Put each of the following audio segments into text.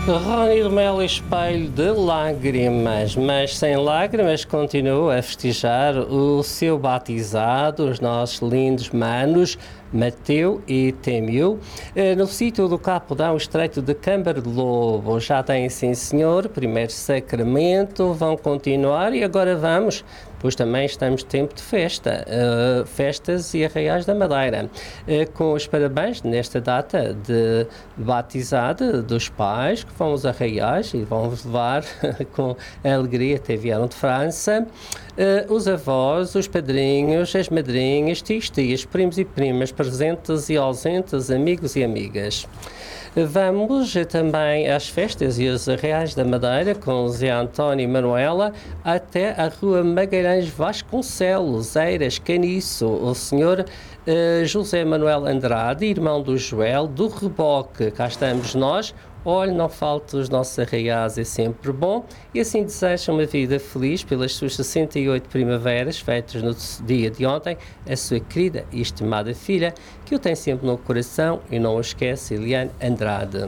Rony de Melo espelho de lágrimas, mas sem lágrimas continua a festejar o seu batizado, os nossos lindos manos, Mateu e Temil, no sítio do Capodão, estreito de Câmara de Lobo. Já tem, sim senhor, primeiro sacramento, vão continuar e agora vamos, pois também estamos de tempo de festa, festas e arraiais da Madeira, com os parabéns nesta data de batizada dos pais, que vão aos arraiais e vão levar com alegria, até vieram de França, os avós, os padrinhos, as madrinhas, tios, tias, primos e primas, presentes e ausentes, amigos e amigas. Vamos também às festas e aos arraiais da Madeira com Zé António e Manuela até a Rua Magalhães Vasconcelos, Eiras, Caniço, o senhor José Manuel Andrade, irmão do Joel, do Reboque. Cá estamos nós. Olhe, não falte os nossos arraiais, é sempre bom. E assim desejo uma vida feliz pelas suas 68 primaveras, feitas no dia de ontem, a sua querida e estimada filha, que o tem sempre no coração e não o esquece, Eliane Andrade.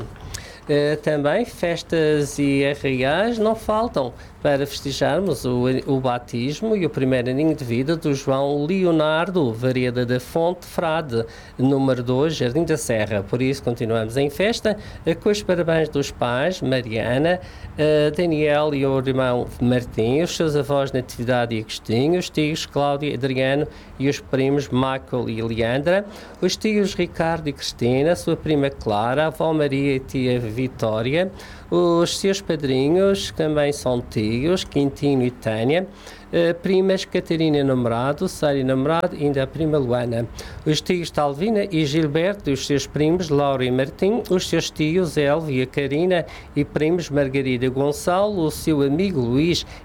Também festas e arraiais não faltam para festejarmos o batismo e o primeiro aninho de vida do João Leonardo Vareda da Fonte Frade, número 2, Jardim da Serra. Por isso continuamos em festa com os parabéns dos pais, Mariana, Daniel e o irmão Martim, os seus avós Natividade e Agostinho, os tios Cláudio e Adriano e os primos Michael e Leandra, os tios Ricardo e Cristina, a sua prima Clara, a avó Maria e tia Vitória, os seus padrinhos também são tios, Quintino e Tânia, primas Catarina e namorado, Sara e namorado, e ainda a prima Luana. Os tios Talvina e Gilberto e os seus primos Laura e Martim, os seus tios Elvia e Karina e primos Margarida e Gonçalo, o seu amigo Luís